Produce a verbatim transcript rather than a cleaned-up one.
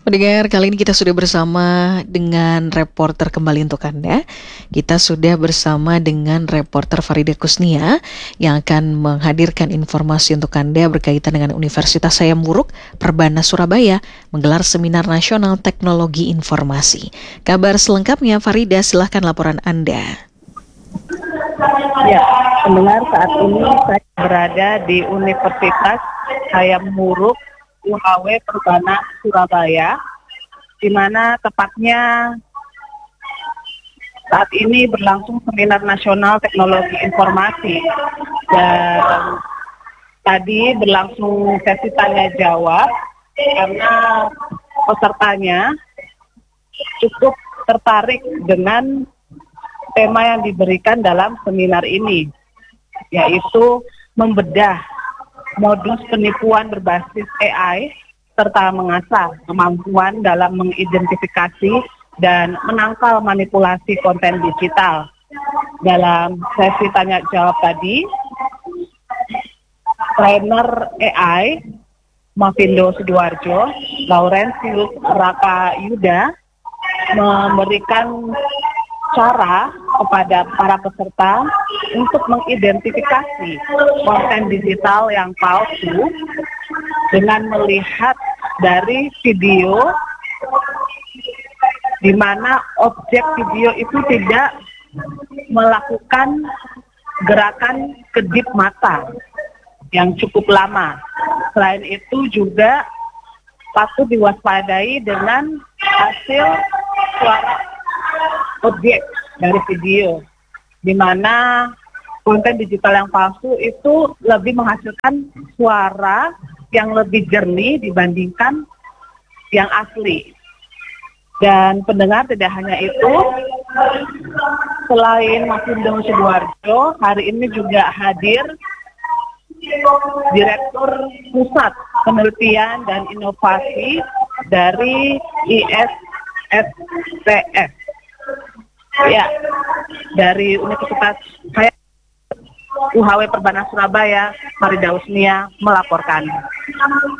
Pendengar, kali ini kita sudah bersama dengan reporter kembali untuk Anda. Kita sudah bersama dengan reporter Farida Kusnia yang akan menghadirkan informasi untuk Anda berkaitan dengan Universitas Hayam Wuruk Perbanas Surabaya menggelar Seminar Nasional Teknologi Informasi. Kabar selengkapnya, Farida, silahkan laporan Anda. Ya, pendengar, saat ini saya berada di Universitas Hayam Wuruk U H W Perbanas Surabaya, di mana tepatnya saat ini berlangsung Seminar Nasional Teknologi Informasi. Dan tadi berlangsung sesi tanya jawab karena pesertanya cukup tertarik dengan tema yang diberikan dalam seminar ini, yaitu membedah modus penipuan berbasis A I serta mengasah kemampuan dalam mengidentifikasi dan menangkal manipulasi konten digital. Dalam sesi tanya jawab tadi, trainer A I Mavindo Sidoarjo, Laurentius Raka Yuda memberikan cara kepada para peserta untuk mengidentifikasi konten digital yang palsu dengan melihat dari video di mana objek video itu tidak melakukan gerakan kedip mata yang cukup lama. Selain itu juga patut diwaspadai dengan hasil suara objek dari video, di mana konten digital yang palsu itu lebih menghasilkan suara yang lebih jernih dibandingkan yang asli. Dan pendengar, tidak hanya itu, selain Mavindo Sidoarjo, hari ini juga hadir Direktur Pusat Penelitian dan Inovasi dari I S S T F. Ya, dari Universitas Hayam U H W Perbanas Surabaya, Farida Kusnia melaporkan.